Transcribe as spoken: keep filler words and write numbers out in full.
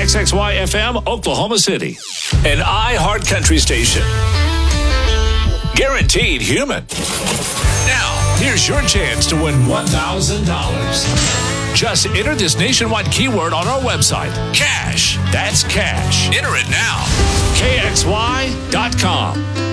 X X Y F M, Oklahoma City. An iHeart Country station. Guaranteed human. Now, here's your chance to win one thousand dollars. Just enter this nationwide keyword on our website. Cash. That's cash. Enter it now. K X Y dot com.